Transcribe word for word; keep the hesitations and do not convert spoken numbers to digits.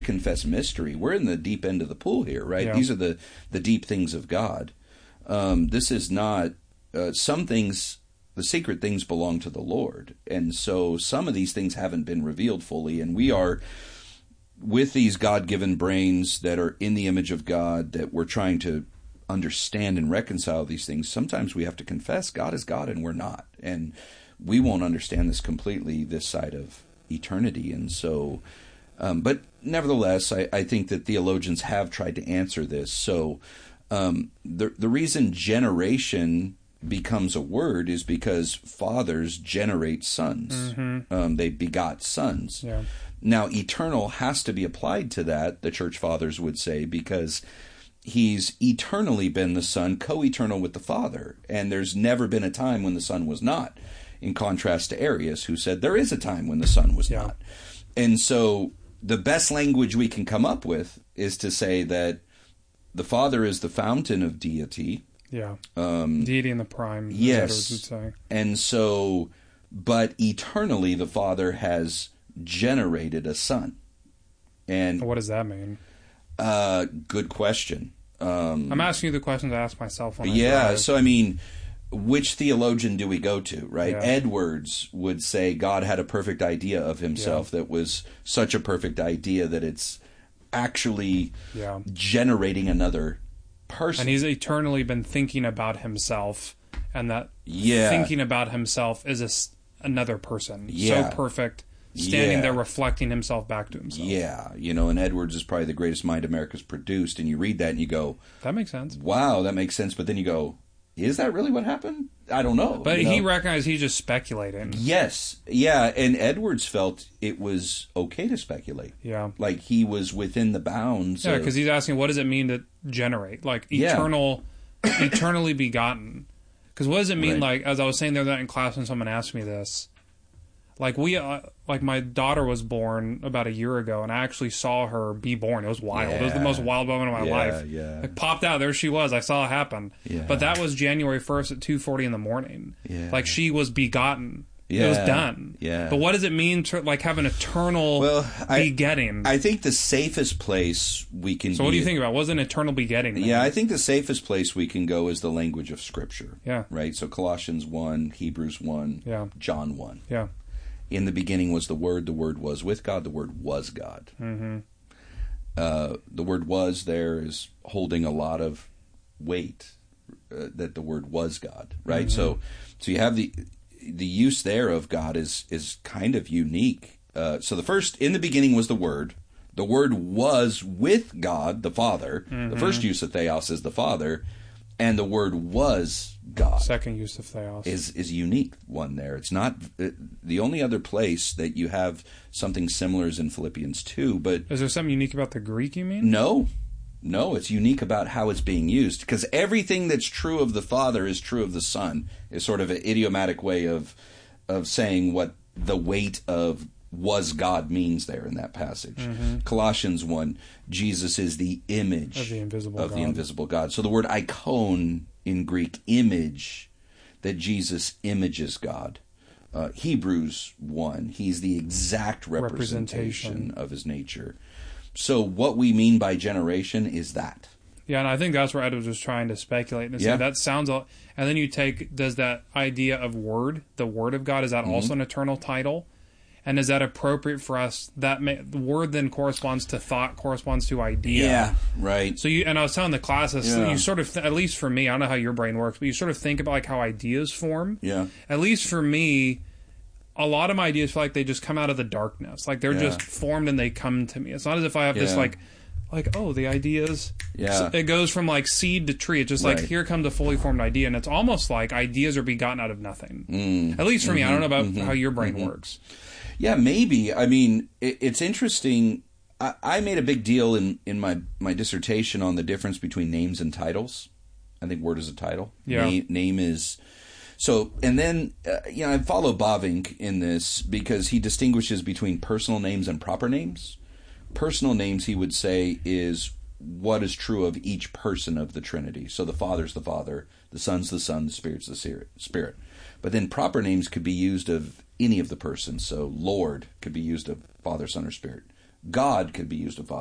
confess mystery. We're in the deep end of the pool here, right? Yeah. These are the, the deep things of God. Um, this is not, uh, some things, the secret things belong to the Lord. And so some of these things haven't been revealed fully, and we are, with these God-given brains that are in the image of God, that we're trying to understand and reconcile these things, sometimes we have to confess God is God and we're not. And we won't understand this completely this side of eternity. And so, um, but nevertheless, I, I think that theologians have tried to answer this. So um, the the reason generation becomes a word is because fathers generate sons. Mm-hmm. Um, they begot sons. Yeah. Now, eternal has to be applied to that, the church fathers would say, because he's eternally been the Son, co-eternal with the Father. And there's never been a time when the Son was not, in contrast to Arius, who said there is a time when the Son was yeah. not. And so the best language we can come up with is to say that the Father is the fountain of deity. Yeah. Um, deity in the prime, as yes. Edwards would say. And so, but eternally the Father has generated a Son. And what does that mean? Uh, good question. Um, I'm asking you the questions I ask myself when I Yeah, drive. so I mean, which theologian do we go to, right? Yeah. Edwards would say God had a perfect idea of himself yeah. that was such a perfect idea that it's actually yeah. generating another person. And he's eternally been thinking about himself, and that yeah. thinking about himself is a, another person. Yeah. So perfect. Standing yeah. there reflecting himself back to himself. Yeah, you know, and Edwards is probably the greatest mind America's produced, and you read that and you go, that makes sense. Wow, that makes sense. But then you go, is that really what happened? I don't know. But you he know? recognized he's just speculating. Yes, yeah, and Edwards felt it was okay to speculate. Yeah. Like he was within the bounds. Yeah, of, because he's asking, what does it mean to generate? Like Yeah. eternal, eternally begotten. Because what does it mean, Right. like, as I was saying the other night in class when someone asked me this, like we, uh, like my daughter was born about a year ago, and I actually saw her be born. It was wild. It was the Yeah. most wild moment of my Yeah, life. yeah. Like popped out, there she was. I saw it happen. Yeah. But that was January first at two forty in the morning. Yeah. Like she was begotten. Yeah. It was done. Yeah. But what does it mean to like have an eternal Well, I- begetting? I think the safest place we can. so what be, do you think about? What does an eternal begetting mean? Yeah, I think the safest place we can go is the language of Scripture. Yeah. Right. So Colossians one, Hebrews one, Yeah. John one. Yeah. In the beginning was the Word. The Word was with God. The Word was God. Mm-hmm. Uh, the word "was" there is holding a lot of weight. Uh, that the Word was God, right? Mm-hmm. So, so you have the the use there of God is is kind of unique. Uh, so the first, in the beginning was the Word. The Word was with God, the Father. Mm-hmm. The first use of theos is the Father, and the Word was God. Second use of theos is is a unique one there. It's not the only other place that you have something similar is in Philippians two, but Is there something unique about the Greek, you mean? no, no, it's unique about how it's being used, because everything that's true of the Father is true of the Son. Is sort of an idiomatic way of of saying what the weight of was God means there in that passage. Mm-hmm. Colossians one, Jesus is the image Of the invisible of God. the invisible God. So the word icon in Greek, image, that Jesus images God. Uh, Hebrews one, he's the exact representation, Representation. of his nature. So what we mean by generation is that. Yeah, and I think that's where Edwards was trying to speculate. And say Yeah. that sounds, all, and then you take, does that idea of word, the word of God, is that Mm-hmm. also an eternal title? And is that appropriate for us? That may, the word then corresponds to thought, corresponds to idea. right. So you, and I was telling the classes, Yeah. you sort of, at least for me, I don't know how your brain works, but you sort of think about like how ideas form. Yeah. At least for me, a lot of my ideas feel like they just come out of the darkness. Like they're Yeah. just formed and they come to me. It's not as if I have this Yeah. like, like, oh, the ideas. Yeah. So it goes from like seed to tree. It's just like, Right. here comes a fully formed idea. And it's almost like ideas are begotten out of nothing. Mm. At least for me. I don't know about Mm-hmm. how your brain works. Yeah, maybe. I mean, it, it's interesting. I, I made a big deal in, in my, my dissertation on the difference between names and titles. I think word is a title. Yeah. Na- name is... So, and then, uh, you know, I follow Bavinck in this because he distinguishes between personal names and proper names. Personal names, he would say, is what is true of each person of the Trinity. So the Father's the Father, the Son's the Son, the Spirit's the Spirit. But then proper names could be used of any of the persons. So Lord could be used of Father, Son, or Spirit. God could be used to father